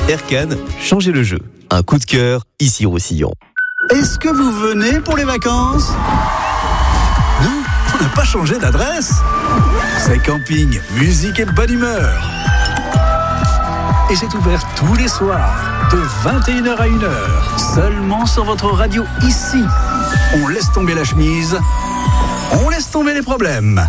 Ercan, changez le jeu. Un coup de cœur, ici Roussillon. Est-ce que vous venez pour les vacances ? Non, on n'a pas changé d'adresse. C'est camping, musique et bonne humeur. Et c'est ouvert tous les soirs, de 21h à 1h, seulement sur votre radio ici. On laisse tomber la chemise, on laisse tomber les problèmes.